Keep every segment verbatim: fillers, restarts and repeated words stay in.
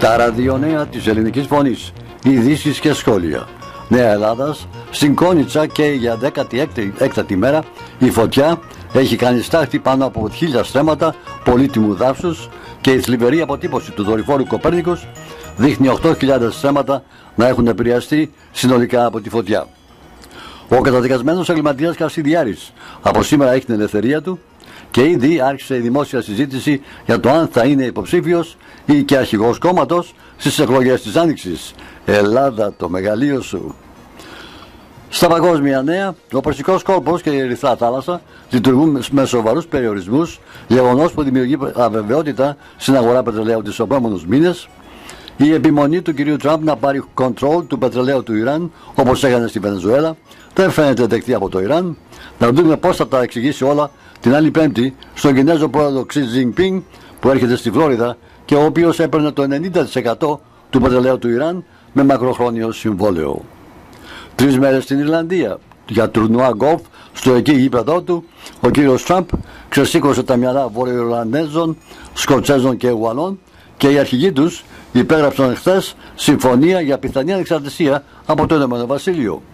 Τα ραδιονέα της Ελληνικής Φωνής, ειδήσεις και σχόλια. Νέα Ελλάδας, στην Κόνιτσα και για δέκατη έκτη μέρα η φωτιά έχει κάνει στάχτη πάνω από χίλια στρέμματα πολύτιμου δάφους και η θλιβερή αποτύπωση του δορυφόρου Κοπέρνικος δείχνει οκτώ χιλιάδες στρέμματα να έχουν επηρεαστεί συνολικά από τη φωτιά. Ο καταδικασμένος εγκληματίας Κασιδιάρης από σήμερα έχει την ελευθερία του και ήδη άρχισε η δημόσια συζήτηση για το αν θα είναι υποψήφιος ή και αρχηγός κόμματος στις εκλογές της Άνοιξης. Ελλάδα, το μεγαλείο σου. Στα παγκόσμια νέα, ο Περσικός κόλπος και η Ερυθρά θάλασσα λειτουργούν με σοβαρούς περιορισμούς, γεγονός που δημιουργεί αβεβαιότητα στην αγορά πετρελαίου τις επόμενους μήνες. Η επιμονή του κυρίου Τραμπ να πάρει control του πετρελαίου του Ιράν, όπως έκανε στη Βενεζουέλα, δεν φαίνεται δεκτή από το Ιράν. Να δούμε πώς θα τα εξηγήσει όλα την άλλη Πέμπτη στον Κινέζο πρόεδρο Ξι Τζινπίνγκ που έρχεται στη Φλόριδα και ο οποίος έπαιρνε το ενενήντα τοις εκατό του πετρελαίου του Ιράν με μακροχρόνιο συμβόλαιο. Τρεις μέρες στην Ιρλανδία για τουρνουά γκολφ στο εκεί γήπεδό του, ο κύριος Τραμπ ξεσήκωσε τα μυαλά Βορειοϊρλανδέζων, Σκοτσέζων και Ουαλών και οι αρχηγοί τους υπέγραψαν χθες συμφωνία για πιθανή ανεξαρτησία από το Ηνωμένο Βασίλειο.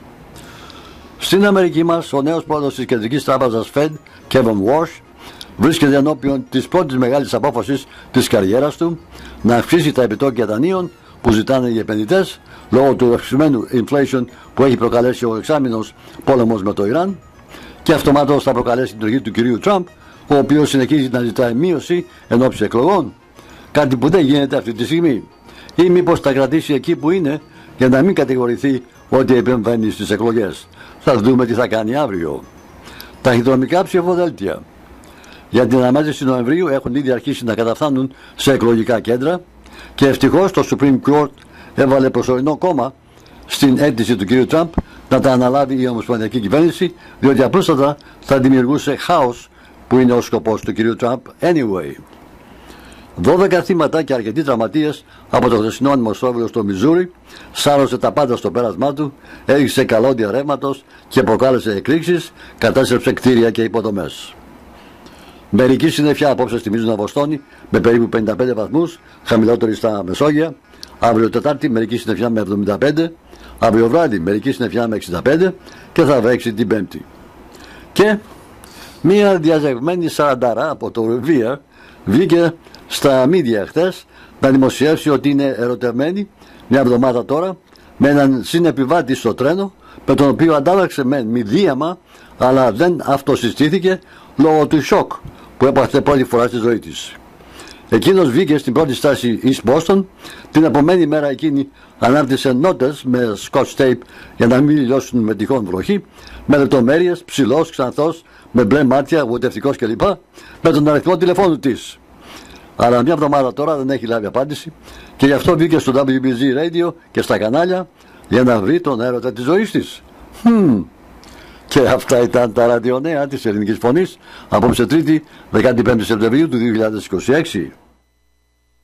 Στην Αμερική μας, ο νέος πρόεδρος της Κεντρικής Τράπεζας Fed, Kevin Warsh, βρίσκεται ενώπιον της πρώτης μεγάλης απόφασης της καριέρας του να αυξήσει τα επιτόκια δανείων που ζητάνε οι επενδυτές λόγω του αυξημένου inflation που έχει προκαλέσει ο εξάμηνος πόλεμος με το Ιράν και αυτομάτως θα προκαλέσει την τροχή του κυρίου Τραμπ, ο οποίος συνεχίζει να ζητάει μείωση εν ώψη εκλογών, κάτι που δεν γίνεται αυτή τη στιγμή, ή μήπως θα κρατήσει εκεί που είναι για να μην κατηγορηθεί ότι επεμβαίνει στις εκλογές. Θα δούμε τι θα κάνει αύριο. Ταχυδρομικά ψηφοδέλτια για την αναμέτρηση Νοεμβρίου έχουν ήδη αρχίσει να καταφθάνουν σε εκλογικά κέντρα και ευτυχώς το Supreme Court έβαλε προσωρινό κόμμα στην αίτηση του κ. Τραμπ να τα αναλάβει η ομοσπονδιακή κυβέρνηση, διότι απλούστατα θα δημιουργούσε χάος που είναι ο σκοπός του κ. Τραμπ anyway. δώδεκα θύματα και αρκετοί τραυματίες από το χθεσινό ανεμοστρόβιλο στο Μιζούρι, σάρωσε τα πάντα στο πέρασμά του, έριξε καλώδια ρεύματος και προκάλεσε εκρήξεις, κατέστρεψε κτίρια και υποδομές. Μερική συννεφιά απόψε στη Μίζουνα Βοστόνη με περίπου πενήντα πέντε βαθμούς, χαμηλότερη στα Μεσόγεια. Αύριο Τετάρτη μερική συννεφιά με εβδομήντα πέντε, αύριο βράδυ μερική συννεφιά με εξήντα πέντε και θα βρέξει την Πέμπτη. Και μία διαζευμένη σαραντάρα από το Revere βγήκε στα μίδια χθες να δημοσιεύσει ότι είναι ερωτευμένη μια εβδομάδα τώρα με έναν συνεπιβάτη στο τρένο, με τον οποίο αντάλλαξε με μηδίαμα, αλλά δεν αυτοσυστήθηκε λόγω του σοκ που έπαθε πρώτη φορά στη ζωή της. Εκείνος βγήκε στην πρώτη στάση East Boston, την επομένη μέρα εκείνη ανάρτησε νότες με scotch tape για να μην λιώσουν με τυχόν βροχή, με λεπτομέρειες, ψηλός, ξανθός, με μπλε μάτια, γοητευτικός κλπ, με τον αριθμό τηλεφώνου της. Αλλά μια εβδομάδα τώρα δεν έχει λάβει απάντηση και γι' αυτό βγήκε στο ντάμπλιου μπι ζι Radio και στα κανάλια για να βρει τον έρωτα της ζωής της. Hmm. Και αυτά ήταν τα ραδιονέα της Ελληνικής Φωνής απόψε Τρίτη, δεκαπέντε Σεπτεμβρίου του δύο χιλιάδες είκοσι έξι.